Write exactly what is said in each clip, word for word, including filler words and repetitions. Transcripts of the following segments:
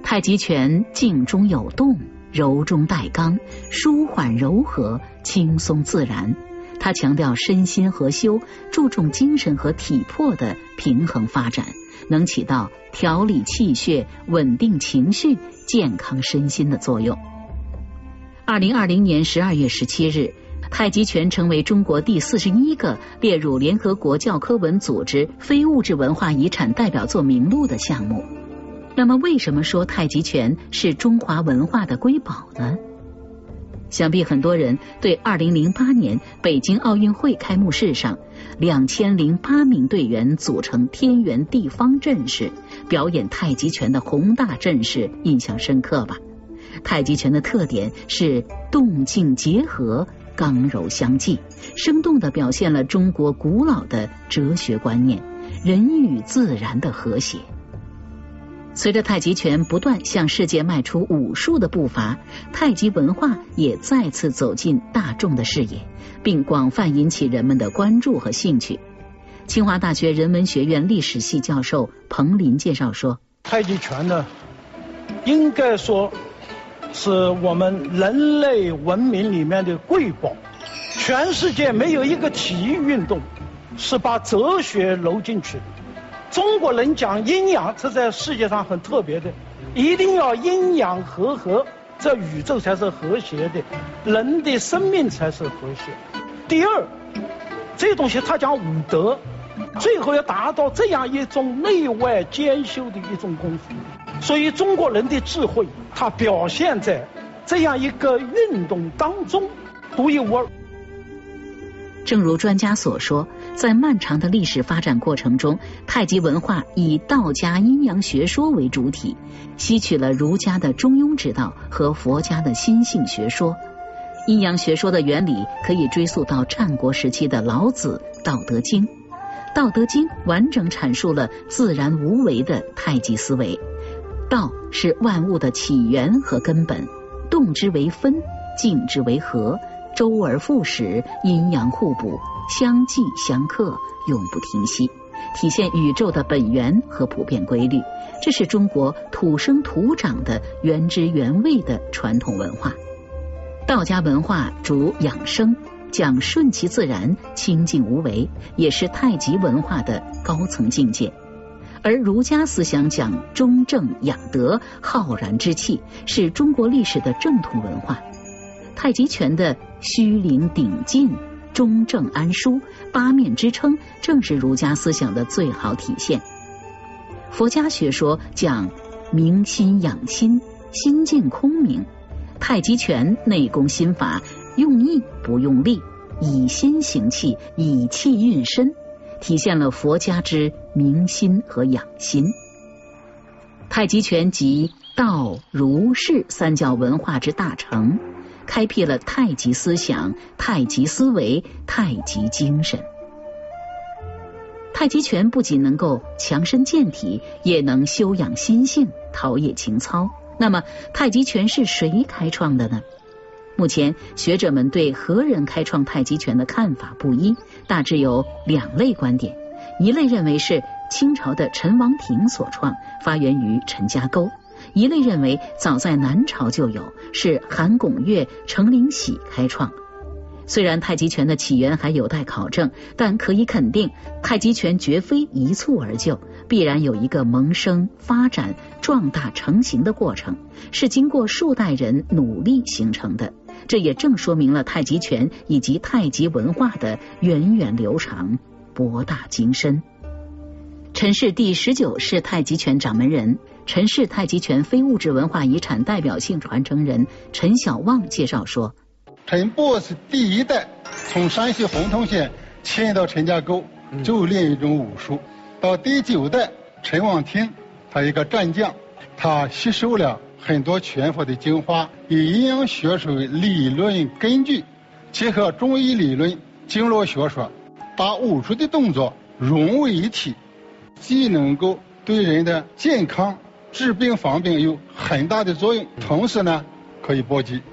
太极拳静中有动，柔中带刚，舒缓柔和，轻松自然。他强调身心合修，注重精神和体魄的平衡发展，能起到调理气血、稳定情绪、健康身心的作用。二零二零年十二月十七日，太极拳成为中国第四十一个列入联合国教科文组织非物质文化遗产代表作名录的项目。那么为什么说太极拳是中华文化的瑰宝呢？想必很多人对二零零八年北京奥运会开幕式上两千零八名队员组成天圆地方阵势表演太极拳的宏大阵势印象深刻吧？太极拳的特点是动静结合，刚柔相济，生动地表现了中国古老的哲学观念，人与自然的和谐。随着太极拳不断向世界迈出武术的步伐，太极文化也再次走进大众的视野，并广泛引起人们的关注和兴趣。清华大学人文学院历史系教授彭林介绍说， 太极拳呢，应该说是我们人类文明里面的瑰宝。全世界没有一个体育运动是把哲学揉进去的。中国人讲阴阳，这在世界上很特别的，一定要阴阳和合，这宇宙才是和谐的，人的生命才是和谐。第二，这东西它讲武德，最后要达到这样一种内外兼修的一种功夫。所以中国人的智慧，它表现在这样一个运动当中，独一无二。 正如专家所说，在漫长的历史发展过程中，太极文化以道家阴阳学说为主体，吸取了儒家的中庸之道和佛家的心性学说。阴阳学说的原理可以追溯到战国时期的老子《道德经》。《道德经》完整阐述了自然无为的太极思维。道是万物的起源和根本，动之为分，静之为和，周而复始，阴阳互补，相济相克，永不停息，体现宇宙的本源和普遍规律。这是中国土生土长的原汁原味的传统文化。道家文化主养生，讲顺其自然，清静无为，也是太极文化的高层境界。而儒家思想讲中正养德，浩然之气，是中国历史的正统文化。太极拳的虚灵顶劲、中正安舒、八面之称，正是儒家思想的最好体现。佛家学说讲明心养心，心静空明。太极拳内功心法，用意不用力，以心行气，以气运身，体现了佛家之明心和养心。太极拳集道、儒、释三教文化之大成，开辟了太极思想、太极思维、太极精神。太极拳不仅能够强身健体，也能修养心性，陶冶情操。那么太极拳是谁开创的呢？目前学者们对何人开创太极拳的看法不一，大致有两类观点。一类认为是清朝的陈王廷所创，发源于陈家沟；一类认为早在南朝就有，是韩拱岳、程灵喜开创。虽然太极拳的起源还有待考证，但可以肯定，太极拳绝非一蹴而就，必然有一个萌生、发展、壮大成型的过程，是经过数代人努力形成的。这也正说明了太极拳以及太极文化的源远流长、博大精深。陈氏第十九世太极拳掌门人、陈氏太极拳非物质文化遗产代表性传承人陈小旺介绍说， 陈伯是第一代从山西洪洞县迁到陈家沟，就练一种武术。到第九代陈王廷，他一个战将，他吸收了很多拳法的精华，以阴阳学说为理论根据，结合中医理论、经络学说，把武术的动作融为一体，既能够对人的健康、治病防病有很大的作用，同时呢，可以搏击。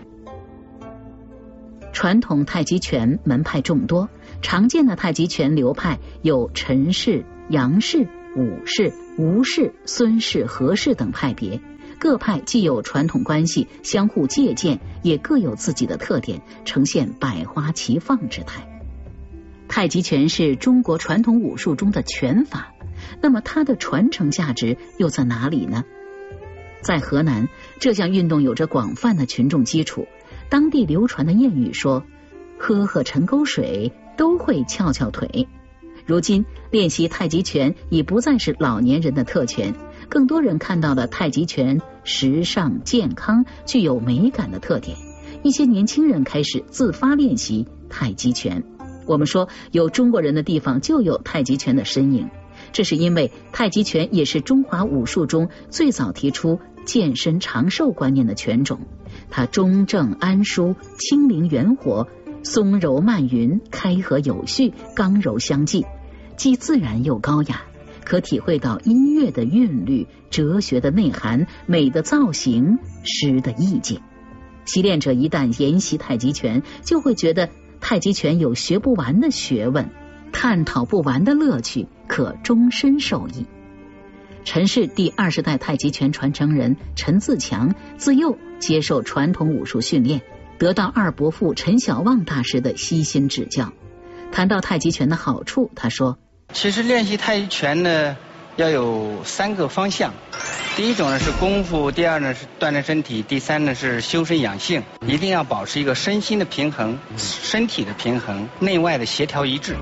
传统太极拳门派众多，常见的太极拳流派有陈氏、杨氏、武氏、吴氏、孙氏、何氏等派别。 各派既有传统关系，相互借鉴，也各有自己的特点，呈现百花齐放之态。太极拳是中国传统武术中的拳法，那么它的传承价值又在哪里呢？在河南，这项运动有着广泛的群众基础，当地流传的谚语说，喝喝陈沟水都会翘翘腿。如今练习太极拳已不再是老年人的特权，更多人看到了太极拳时尚、健康、具有美感的特点。一些年轻人开始自发练习太极拳。我们说，有中国人的地方就有太极拳的身影，这是因为太极拳也是中华武术中最早提出健身长寿观念的拳种。它中正安舒、轻灵圆活，松柔慢匀，开合有序，刚柔相济，既自然又高雅，可体会到音乐的韵律、哲学的内涵、美的造型、诗的意境。习练者一旦研习太极拳，就会觉得太极拳有学不完的学问，探讨不完的乐趣，可终身受益。陈氏第二十代太极拳传承人陈自强自幼接受传统武术训练，得到二伯父陈小旺大师的悉心指教。谈到太极拳的好处，他说， 其实练习太极拳呢，要有三个方向。第一种呢是功夫，第二呢是锻炼身体，第三呢是修身养性。一定要保持一个身心的平衡，身体的平衡，内外的协调一致。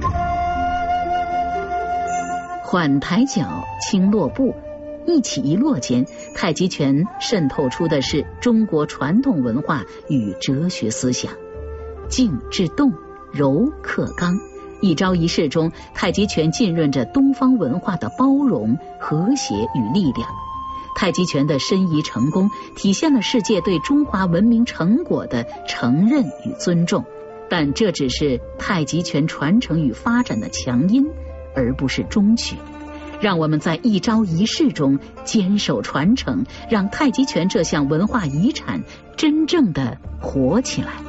缓抬脚，轻落步，一起一落间，太极拳渗透出的是中国传统文化与哲学思想。静制动，柔克刚，一招一式中，太极拳浸润着东方文化的包容、和谐与力量。太极拳的申遗成功，体现了世界对中华文明成果的承认与尊重，但这只是太极拳传承与发展的强音，而不是终曲。让我们在一招一式中坚守传承，让太极拳这项文化遗产真正的活起来。